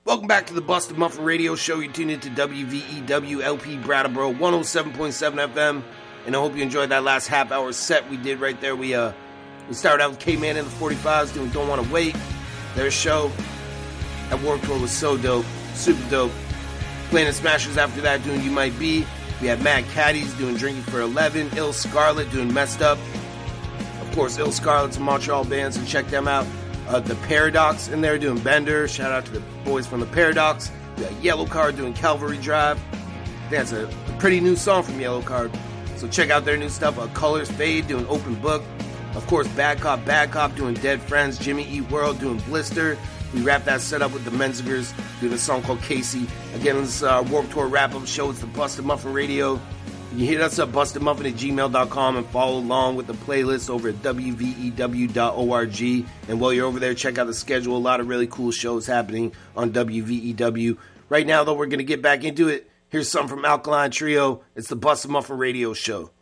Welcome back to the Busted Muffin Radio Show. You're tuned into WVEW LP Brattleboro 107.7 FM, and I hope you enjoyed that last half-hour set we did right there. We started out with K-Man in the 45s doing Don't Wanna Wait. Their show at Warped Tour was so dope, super dope. Planet Smashers after that doing You Might Be. We had Mad Caddies doing Drinking for 11. Ill Scarlet doing Messed Up. Of course, Ill Scarlet's a Montreal band, so check them out. The Paradox in there doing Bender. Shout out to the boys from the Paradox. We got Yellow Card doing Calvary Drive. That's a pretty new song from Yellow Card. So check out their new stuff. Colors Fade doing Open Book. Of course, Bad Cop doing Dead Friends. Jimmy Eat World doing Blister. We wrap that set up with the Menzingers doing a song called Casey. Again, this Warped Tour wrap-up show. It's the Busted Muffin Radio. You hit us up, bustedmuffin@gmail.com, and follow along with the playlist over at wvew.org. And while you're over there, check out the schedule. A lot of really cool shows happening on WVEW. Right now, though, we're going to get back into it. Here's something from Alkaline Trio. It's the Busted Muffin Radio Show.